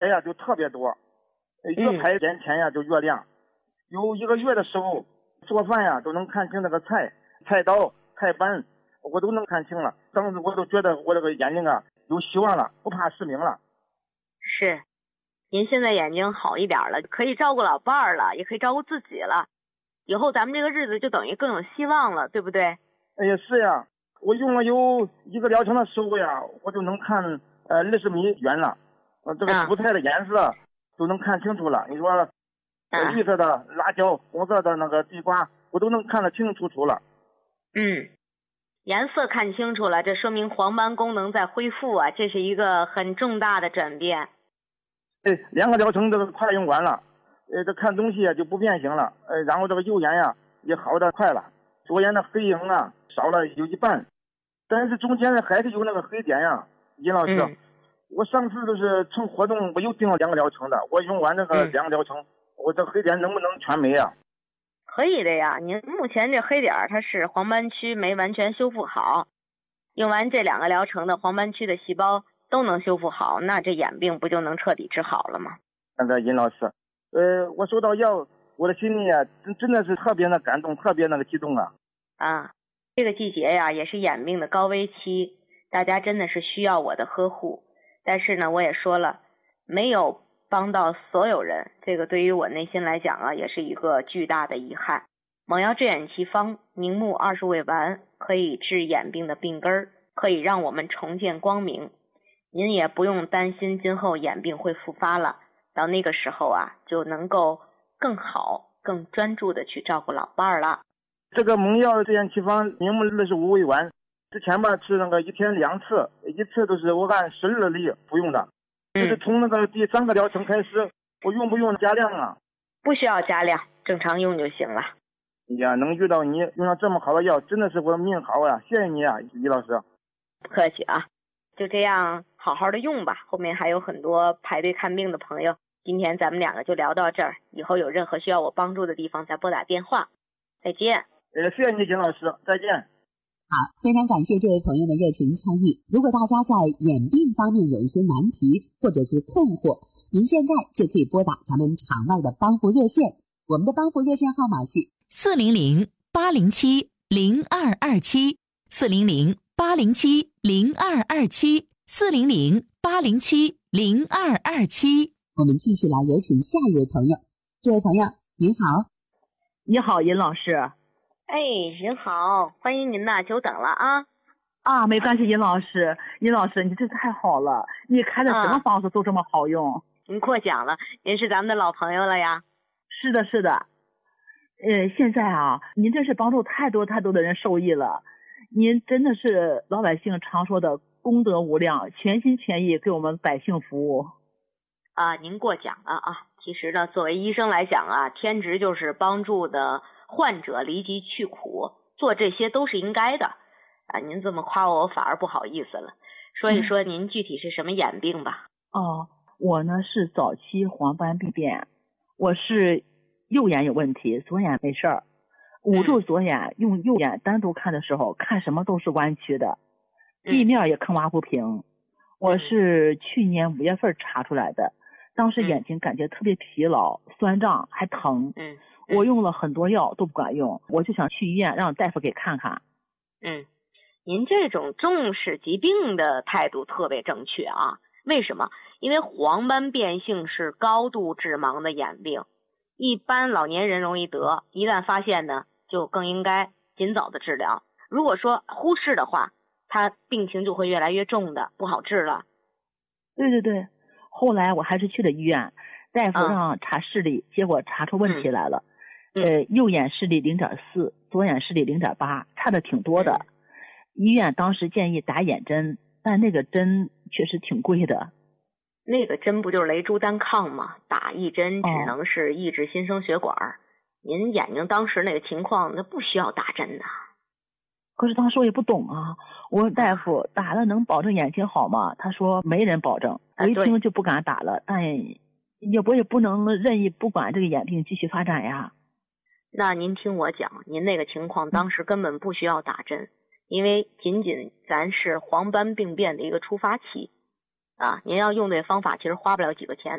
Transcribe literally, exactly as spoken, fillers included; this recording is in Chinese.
呀就特别多，越排眼前呀就越亮。有一个月的时候做饭呀都能看清那个菜菜刀菜斑，我都能看清了。当时我都觉得我这个眼睛啊有希望了，不怕失明了。 是，您现在眼睛好一点了，可以照顾老伴儿了，也可以照顾自己了，以后咱们这个日子就等于更有希望了，对不对？ 哎呀，是呀，我用了有一个疗程的时候呀，我就能看呃二十米远了，呃这个蔬菜的颜色都能看清楚了。你说，呃、绿色的辣椒，红色的那个地瓜，我都能看得清清楚楚了。 嗯，颜色看清楚了，这说明黄斑功能在恢复啊，这是一个很重大的转变。 哎，两个疗程这个快用完了，呃，这看东西啊就不变形了，呃，然后这个右眼呀也好得快了，左眼的黑影啊少了有一半，但是中间还是有那个黑点呀。尹老师，嗯、我上次就是趁活动，我又订了两个疗程的，我用完这个两个疗程，嗯、我这黑点能不能全没啊？ 可以的呀，您目前这黑点它是黄斑区没完全修复好，用完这两个疗程的黄斑区的细胞都能修复好，那这眼病不就能彻底治好了吗？ 那个尹老师，呃，我收到药，我的心里啊，真真的是特别的感动，特别那个激动啊！ 啊，这个季节呀，也是眼病的高危期，大家真的是需要我的呵护。但是呢，我也说了，没有帮到所有人，这个对于我内心来讲啊，也是一个巨大的遗憾。猛药治眼奇方，明目二十味丸，可以治眼病的病根儿，可以让我们重见光明。您也不用担心今后眼病会复发了，到那个时候啊，就能够更好、更专注的去照顾老伴儿了。 这个猛药治眼奇方，明目二十五味丸，之前吧吃那个一天两次，一次都是我按十二粒服用的。嗯、就是从那个第三个疗程开始，我用不用加量啊？ 不需要加量，正常用就行了。 呀，能遇到你用上这么好的药，真的是我命好啊！谢谢你啊，李老师。 不客气啊，就这样好好的用吧。后面还有很多排队看病的朋友，今天咱们两个就聊到这儿，以后有任何需要我帮助的地方再拨打电话。再见。 呃，谢谢你，金老师，再见。 好，非常感谢这位朋友的热情参与。如果大家在眼病方面有一些难题或者是困惑，您现在就可以拨打咱们场外的帮扶热线，我们的帮扶热线号码是四零零八零七零二二七，四零零八零七零二二七，四零零八零七零二二七。 我们继续来有请下一位朋友。这位朋友您好。 你好，尹老师。 哎，您好，欢迎您呐，久等了啊。 啊，没关系，尹老师，尹老师，你这太好了，你开的什么方子都这么好用。 啊、您过奖了，您是咱们的老朋友了呀。 是的，是的。呃，现在啊，您真是帮助太多太多的人受益了，您真的是老百姓常说的功德无量，全心全意给我们百姓服务。 啊，您过奖了啊。其实呢，作为医生来讲啊，天职就是帮助的患者离疾去苦，做这些都是应该的啊。您这么夸我，我反而不好意思了。说一说您具体是什么眼病吧。 嗯、哦，我呢是早期黄斑病变，我是右眼有问题，左眼没事儿。捂住左眼，用右眼单独看的时候，看什么都是弯曲的，地面也坑洼不平。我是去年五月份查出来的。当时眼睛感觉特别疲劳、酸胀还疼， 嗯， 我用了很多药都不管用，我就想去医院让大夫给看看。 嗯，您这种重视疾病的态度特别正确啊。为什么？因为黄斑变性是高度致盲的眼病，一般老年人容易得，一旦发现呢，就更应该尽早的治疗。如果说忽视的话，它病情就会越来越重的，不好治了。 对对对。后来我还是去了医院，大夫让查视力，嗯、结果查出问题来了。嗯、呃，右眼视力 零点四， 左眼视力 零点八， 差的挺多的。嗯、医院当时建议打眼针，但那个针确实挺贵的。 那个针不就是雷珠单抗吗？打一针只能是抑制新生血管。哦、您眼睛当时那个情况，那不需要打针的。 可是当时我也不懂啊，我问大夫打了能保证眼睛好吗？他说没人保证，我一听就不敢打了，但也我也不能任意不管这个眼病继续发展呀。 那您听我讲，您那个情况当时根本不需要打针，因为仅仅咱是黄斑病变的一个初发期啊，您要用对方法，其实花不了几个钱。